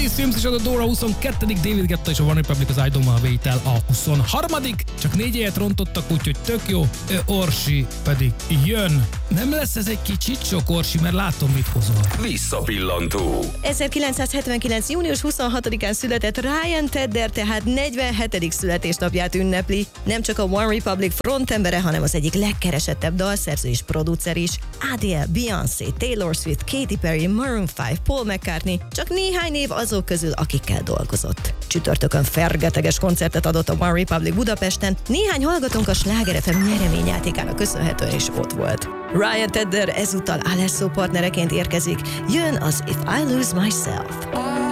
Teddy Swims és a Dora 22. David Guetta és a One Republic az I Don't Wanna Wait El a 23. Csak 4 helyet rontottak, úgyhogy tök jó. Orsi pedig jön. Nem lesz ez egy kicsit sok, Orsi, mert látom, mit hozol. Visszapillantó. 1979. június 26-án született Ryan Tedder, tehát 47. születésnapját ünnepli. Nem csak a One Republic frontembere, hanem az egyik legkeresettebb dalszerző és producer is. Adele, Beyoncé, Taylor Swift, Katy Perry, Maroon 5, Paul McCartney, csak néhány név azok közül, akikkel dolgozott. Csütörtökön fergeteges koncertet adott a One Republic Budapesten, néhány hallgatónk a Sláger FM nyereményjátékának köszönhetően is ott volt. Ryan Tedder ezúttal Alesso partnereként érkezik, jön az If I Lose Myself.